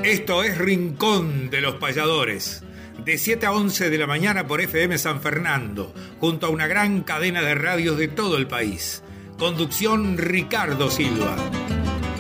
Esto es Rincón de los Payadores, de 7 a 11 de la mañana por FM San Fernando, junto a una gran cadena de radios de todo el país. Conducción Ricardo Silva.